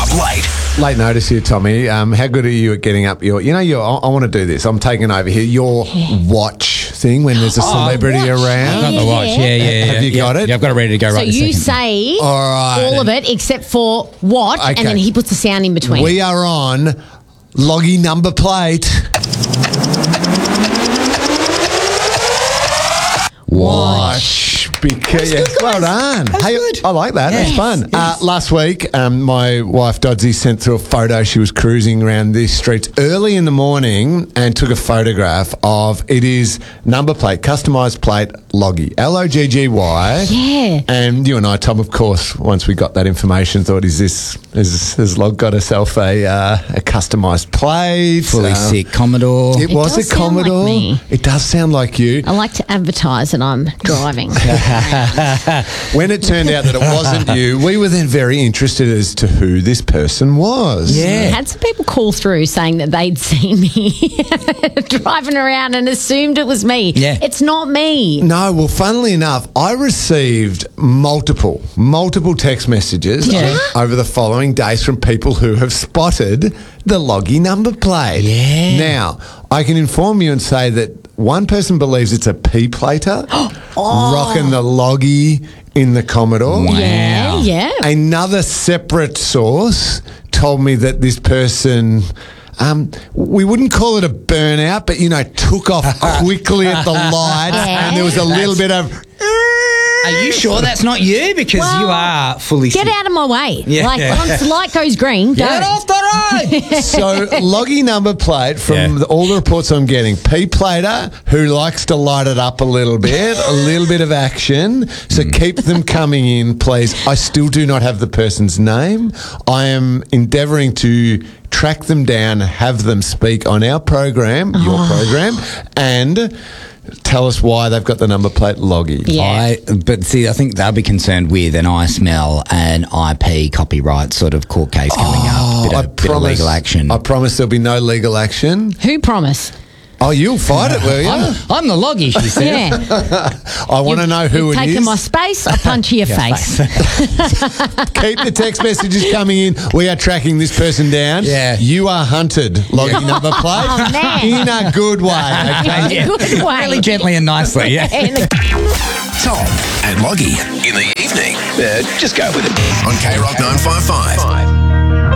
Up late. Late notice here, Tommy. How good are you at getting up your... I want to do this. I'm taking over here. Your watch thing when there's a celebrity around. Got the watch. Yeah. Have you got it? Yeah, I've got it ready to go So right this you second. say All right. all of it except for what, Okay. and then he puts the sound in between. We are on Loggy number plate. Watch. Because, well done. Hey, I like that. That's fun. Last week, my wife Dodsy sent through a photo. She was cruising around these streets early in the morning and took a photograph of it is number plate, customised plate, Loggy. Loggy. Yeah. And you and I, Tom, of course, once we got that information, thought, has Log got herself a customised plate? Fully sick Commodore. It was does a sound like Commodore. me. It does sound like you. I like to advertise that I'm driving. When it turned out that it wasn't you, we were then very interested as to who this person was. I had some people call through saying that they'd seen me driving around and assumed it was me. Yeah. It's not me. No, well, funnily enough, I received multiple text messages over the following days from people who have spotted the Loggy number plate. Yeah. Now, I can inform you and say that one person believes it's a P-plater rocking the Loggy in the Commodore. Wow. Yeah. Another separate source told me that this person... we wouldn't call it a burnout, but, took off quickly at the lights and there was a little bit of... Are you sure that's not you? Because Well, you are fully Get sick. out of my way. Yeah. Once the light goes green, Get don't. off the road! So, Loggy number plate, from all the reports I'm getting, P-plater, who likes to light it up a little bit of action. So keep them coming in, please. I still do not have the person's name. I am endeavouring to track them down, have them speak on our program, your program, and... tell us why they've got the number plate Loggy. Yeah. But see, I think they'll be concerned with an I smell and IP copyright sort of court case coming up. Bit of legal action. I promise there'll be no legal action. Who promise? Oh, you'll fight it, will you? I'm the Loggy, she said. Yeah. I want to know who it Taking is. my space, I'll punch your face. Keep the text messages coming in. We are tracking this person down. Yeah. You are hunted, Loggy number plate. Oh, man. In a good way. Okay? Good way. Really gently and nicely, yeah. Tom and Loggy in the evening. Just go with it. On K Rock 955.